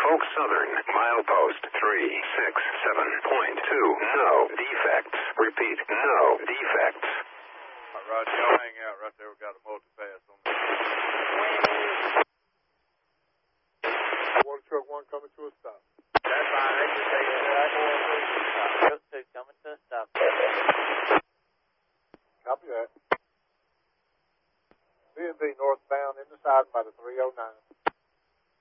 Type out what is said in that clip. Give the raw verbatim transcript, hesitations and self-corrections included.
Norfolk Southern, milepost three six seven point two. No defects. Repeat, no defects. All right, Roger, y'all hang out right there. We got a multi-pass on the Water truck one coming to a stop. That's fine. They can take it right over to a stop. Truck two coming to a stop. Copy that. B and B northbound in the side by the three oh nine.